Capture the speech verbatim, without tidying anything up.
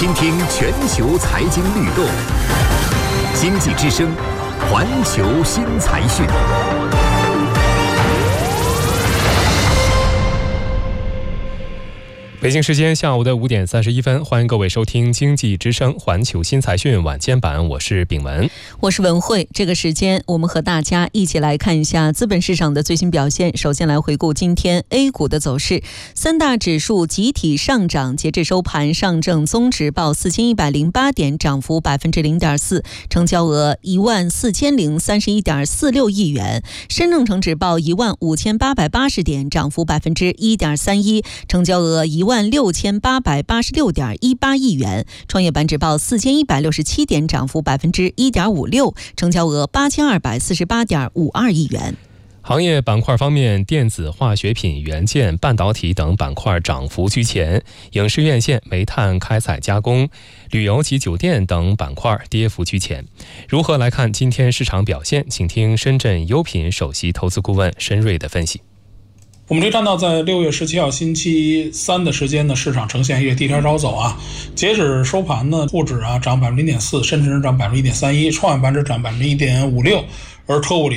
倾听全球财经律动，经济之声，环球新财讯。 北京时间下午的五点三十一分，欢迎各位收听经济之声环球新财讯晚间版，我是炳文， 我是文慧。这个时间我们和大家一起来看一下资本市场的最新表现。首先来回顾今天 A 股的走势，三大指数集体上涨，截至收盘，上证综指报四千一百零八点，涨幅百分之零点四，成交额一万四千零三十一点四六亿元；深证成指报一万五千八百八十点，涨幅百分之一点三一，成交额一万六千八百八十六点一八亿元；创业板指报四千一百六十七点，涨幅百分之一点五六，成交额八千二百四十八点五二亿元。 行业板块方面，电子、化学品、元件、半导体等板块涨幅居前，影视院线、煤炭开采加工、旅游及酒店等板块跌幅居前。如何来看今天市场表现？请听深圳优品首席投资顾问申瑞的分析。 我们可以看到，在六月十七号星期三的时间呢，市场呈现一个低开高走啊。截止收盘呢，沪指啊涨百分之零点四，深成指涨百分之一点三一，创业板指涨百分之一点五六，而特务